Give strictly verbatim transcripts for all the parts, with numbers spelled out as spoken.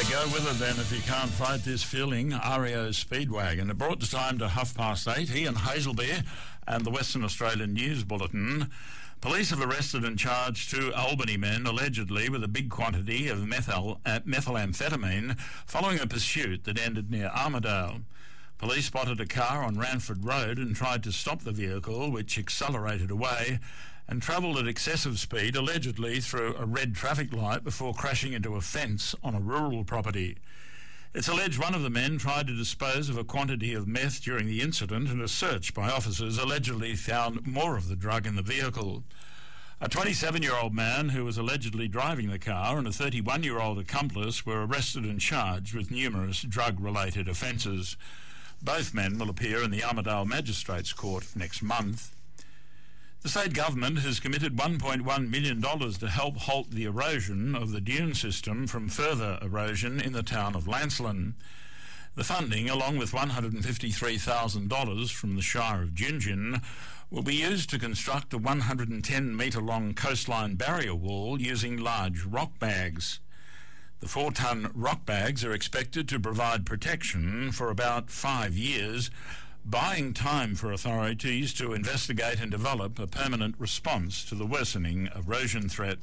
Go with it then if you can't fight this feeling. R E O Speedwagon. It brought the time to half past eight. Ian Hazelby and the Western Australian News Bulletin. Police have arrested and charged two Albany men allegedly with a big quantity of methyl, uh, methylamphetamine following a pursuit that ended near Armidale. Police spotted a car on Ranford Road and tried to stop the vehicle, which accelerated away and travelled at excessive speed, allegedly through a red traffic light before crashing into a fence on a rural property. It's alleged one of the men tried to dispose of a quantity of meth during the incident, and a search by officers allegedly found more of the drug in the vehicle. A twenty-seven-year-old man who was allegedly driving the car and a thirty-one-year-old accomplice were arrested and charged with numerous drug-related offences. Both men will appear in the Armidale Magistrates Court next month. The state government has committed one point one million dollars to help halt the erosion of the dune system from further erosion in the town of Lancelin. The funding, along with one hundred fifty-three thousand dollars from the Shire of Gingin, will be used to construct a one hundred ten metre long coastline barrier wall using large rock bags. The four-tonne rock bags are expected to provide protection for about five years, buying time for authorities to investigate and develop a permanent response to the worsening erosion threat.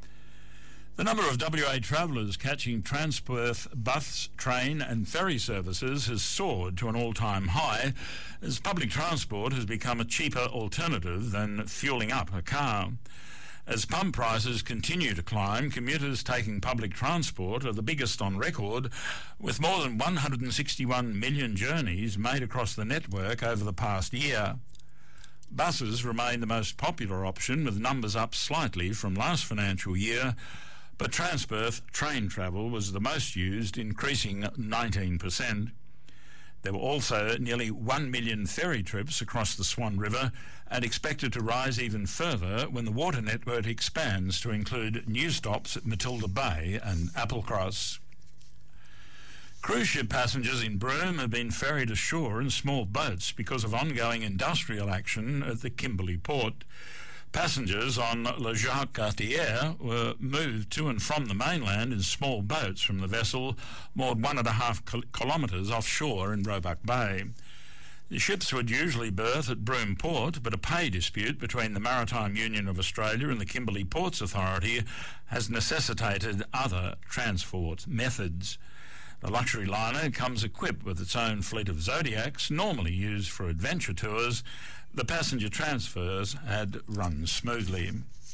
The number of W A travellers catching Transperth bus, train and ferry services has soared to an all-time high as public transport has become a cheaper alternative than fuelling up a car. As pump prices continue to climb, commuters taking public transport are the biggest on record, with more than one hundred sixty-one million journeys made across the network over the past year. Buses remain the most popular option, with numbers up slightly from last financial year, but Transperth train travel was the most used, increasing nineteen percent. There were also nearly one million ferry trips across the Swan River, and expected to rise even further when the water network expands to include new stops at Matilda Bay and Applecross. Cruise ship passengers in Broome have been ferried ashore in small boats because of ongoing industrial action at the Kimberley port. Passengers on Le Jacques Cartier were moved to and from the mainland in small boats from the vessel, moored one and a half kilometres offshore in Roebuck Bay. The ships would usually berth at Broome Port, but a pay dispute between the Maritime Union of Australia and the Kimberley Ports Authority has necessitated other transport methods. The luxury liner comes equipped with its own fleet of Zodiacs, normally used for adventure tours. The passenger transfers had run smoothly.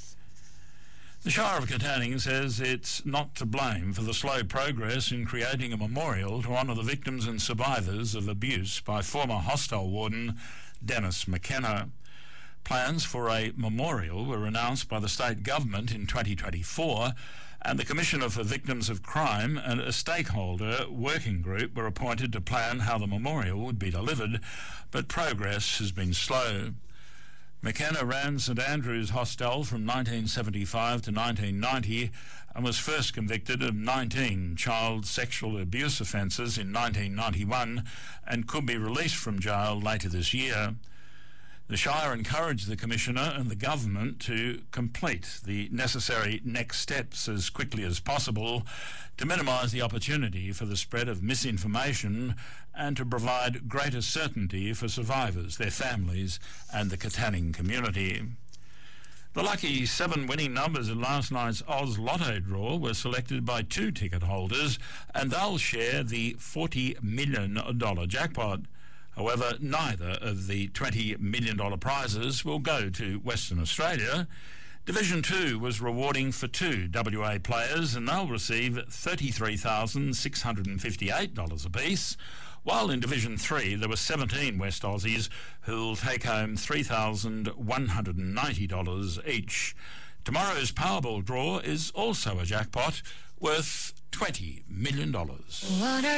The Shire of Katanning says it's not to blame for the slow progress in creating a memorial to honour the victims and survivors of abuse by former hostel warden Dennis McKenna. Plans for a memorial were announced by the state government in twenty twenty-four, and the Commissioner for Victims of Crime and a stakeholder working group were appointed to plan how the memorial would be delivered, but progress has been slow. McKenna ran St Andrew's Hostel from nineteen seventy-five to nineteen ninety and was first convicted of nineteen child sexual abuse offences in nineteen ninety-one and could be released from jail later this year. The Shire encouraged the Commissioner and the Government to complete the necessary next steps as quickly as possible to minimise the opportunity for the spread of misinformation and to provide greater certainty for survivors, their families and the Katanning community. The lucky seven winning numbers in last night's Oz Lotto draw were selected by two ticket holders, and they'll share the forty million dollars jackpot. However, neither of the twenty million dollars prizes will go to Western Australia. Division two was rewarding for two W A players, and they'll receive thirty-three thousand six hundred fifty-eight dollars apiece, while in Division three there were seventeen West Aussies who'll take home three thousand one hundred ninety dollars each. Tomorrow's Powerball draw is also a jackpot worth twenty million dollars.